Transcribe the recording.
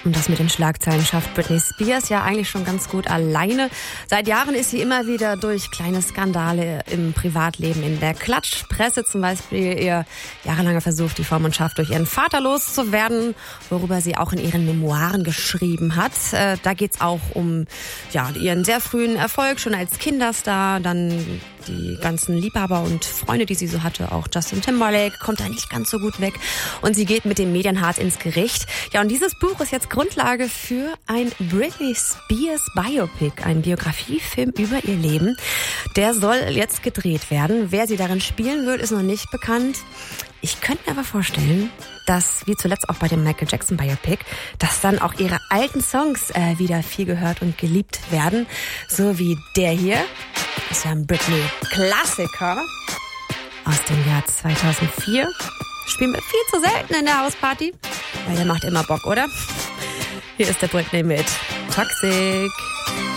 Und das mit den Schlagzeilen schafft Britney Spears ja eigentlich schon ganz gut alleine. Seit Jahren ist sie immer wieder durch kleine Skandale im Privatleben in der Klatschpresse, zum Beispiel ihr jahrelanger Versuch, die Vormundschaft durch ihren Vater loszuwerden, worüber sie auch in ihren Memoiren geschrieben hat. Da geht's auch um ihren sehr frühen Erfolg schon als Kinderstar, dann die ganzen Liebhaber und Freunde, die sie so hatte. Auch Justin Timberlake kommt da nicht ganz so gut weg. Und sie geht mit dem Medien hart ins Gericht. Ja, und dieses Buch ist jetzt Grundlage für ein Britney Spears Biopic, ein Biografiefilm über ihr Leben. Der soll jetzt gedreht werden. Wer sie darin spielen wird, ist noch nicht bekannt. Ich könnte mir aber vorstellen, dass, wie zuletzt auch bei dem Michael Jackson Biopic, dass dann auch ihre alten Songs wieder viel gehört und geliebt werden. So wie der hier. Das ist ja ein Britney-Klassiker aus dem Jahr 2004. Spielen wir viel zu selten in der Hausparty, weil der macht immer Bock, oder? Hier ist der Britney mit Toxic.